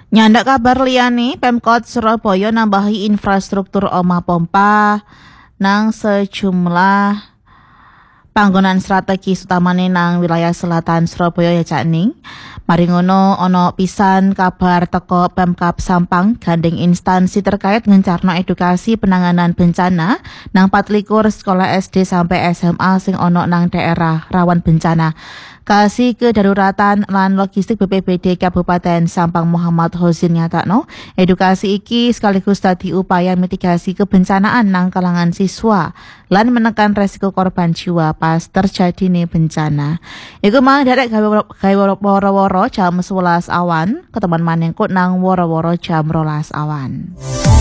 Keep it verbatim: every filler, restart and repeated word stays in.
Nyandak kabar liyane, Pemkot Surabaya nambahi infrastruktur omah pompa nang sejumlah panggonan strategis utamane nang wilayah selatan Surabaya ya Cak Ning. Mari ngono ana pisan kabar teko Pemkab Sampang gandeng instansi terkait ngencarno edukasi penanganan bencana nang empat likur sekolah S D sampai S M A sing ana nang daerah rawan bencana. Kasih Kedaruratan lan Logistik B P B D Kabupaten Sampang Muhammad Hozin nyatakno edukasi iki sekaligus dadi upaya mitigasi kebencanaan nang kalangan siswa lan menekan resiko korban jiwa pas terjadine bencana. Iku mang derek gawe woro-woro jam sebelas awan, ketemuan manengkut nang woro-woro jam rolas awan.